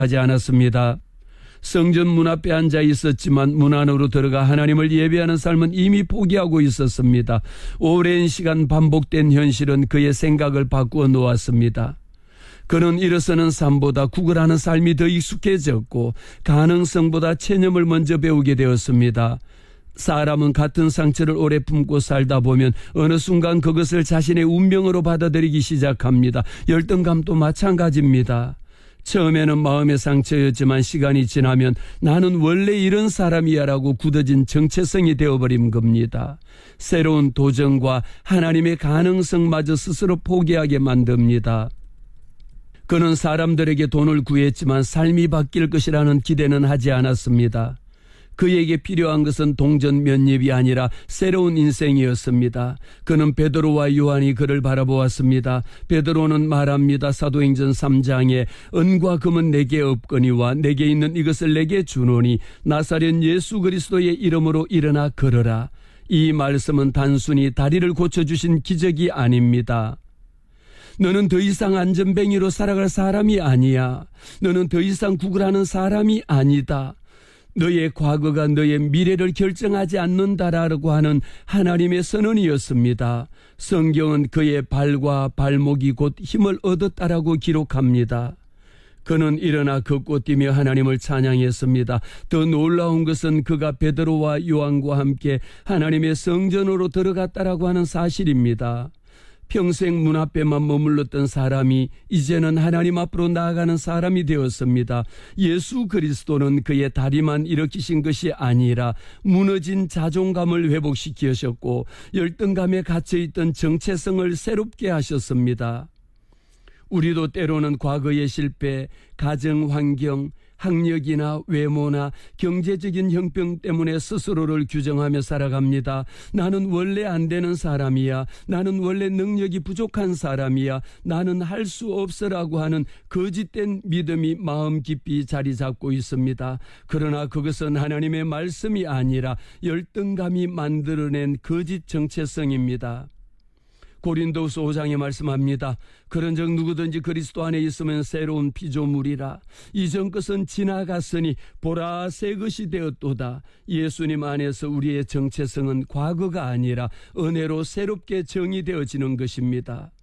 하지 않았습니다. 성전 문 앞에 앉아 있었지만 문 안으로 들어가 하나님을 예배하는 삶은 이미 포기하고 있었습니다. 오랜 시간 반복된 현실은 그의 생각을 바꾸어 놓았습니다. 그는 일어서는 삶보다 구걸하는 삶이 더 익숙해졌고 가능성보다 체념을 먼저 배우게 되었습니다. 사람은 같은 상처를 오래 품고 살다 보면 어느 순간 그것을 자신의 운명으로 받아들이기 시작합니다. 열등감도 마찬가지입니다. 처음에는 마음의 상처였지만 시간이 지나면 나는 원래 이런 사람이야 라고 굳어진 정체성이 되어버린 겁니다. 새로운 도전과 하나님의 가능성마저 스스로 포기하게 만듭니다. 그는 사람들에게 돈을 구했지만 삶이 바뀔 것이라는 기대는 하지 않았습니다. 그에게 필요한 것은 동전 몇 입이 아니라 새로운 인생이었습니다. 그는 베드로와 요한이 그를 바라보았습니다. 베드로는 말합니다. 사도행전 3장에 은과 금은 내게 없거니와 내게 있는 이것을 내게 주노니 나사렛 예수 그리스도의 이름으로 일어나 걸어라. 이 말씀은 단순히 다리를 고쳐주신 기적이 아닙니다. 너는 더 이상 안전뱅이로 살아갈 사람이 아니야. 너는 더 이상 구걸하는 사람이 아니다. 너의 과거가 너의 미래를 결정하지 않는다라고 하는 하나님의 선언이었습니다. 성경은 그의 발과 발목이 곧 힘을 얻었다라고 기록합니다. 그는 일어나 걷고 뛰며 하나님을 찬양했습니다. 더 놀라운 것은 그가 베드로와 요한과 함께 하나님의 성전으로 들어갔다라고 하는 사실입니다. 평생 문 앞에만 머물렀던 사람이 이제는 하나님 앞으로 나아가는 사람이 되었습니다. 예수 그리스도는 그의 다리만 일으키신 것이 아니라 무너진 자존감을 회복시키셨고 열등감에 갇혀있던 정체성을 새롭게 하셨습니다. 우리도 때로는 과거의 실패, 가정 환경, 학력이나 외모나 경제적인 형편 때문에 스스로를 규정하며 살아갑니다. 나는 원래 안 되는 사람이야. 나는 원래 능력이 부족한 사람이야. 나는 할 수 없어라고 하는 거짓된 믿음이 마음 깊이 자리 잡고 있습니다. 그러나 그것은 하나님의 말씀이 아니라 열등감이 만들어낸 거짓 정체성입니다. 고린도후서 5장에 말씀합니다. 그런즉 누구든지 그리스도 안에 있으면 새로운 피조물이라. 이전 것은 지나갔으니 보라 새 것이 되었도다. 예수님 안에서 우리의 정체성은 과거가 아니라 은혜로 새롭게 정의되어지는 것입니다.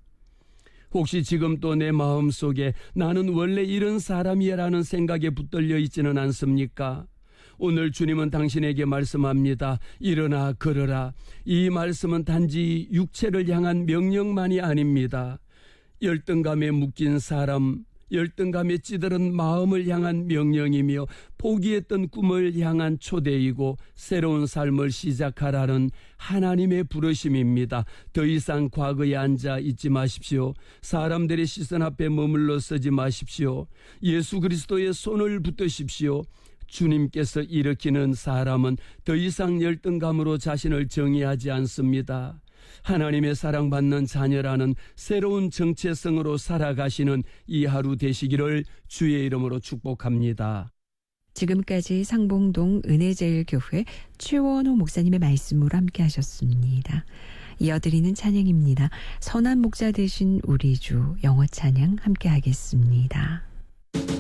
혹시 지금 또 내 마음속에 나는 원래 이런 사람이야 라는 생각에 붙들려 있지는 않습니까? 오늘 주님은 당신에게 말씀합니다. 일어나 걸어라. 이 말씀은 단지 육체를 향한 명령만이 아닙니다. 열등감에 묶인 사람, 열등감에 찌들은 마음을 향한 명령이며 포기했던 꿈을 향한 초대이고 새로운 삶을 시작하라는 하나님의 부르심입니다. 더 이상 과거에 앉아 있지 마십시오. 사람들의 시선 앞에 머물러 서지 마십시오. 예수 그리스도의 손을 붙드십시오. 주님께서 일으키는 사람은 더 이상 열등감으로 자신을 정의하지 않습니다. 하나님의 사랑받는 자녀라는 새로운 정체성으로 살아가시는 이 하루 되시기를 주의 이름으로 축복합니다. 지금까지 상봉동 은혜제일교회 최원호 목사님의 말씀으로 함께 하셨습니다. 이어드리는 찬양입니다. 선한 목자 되신 우리 주 영어 찬양 함께 하겠습니다.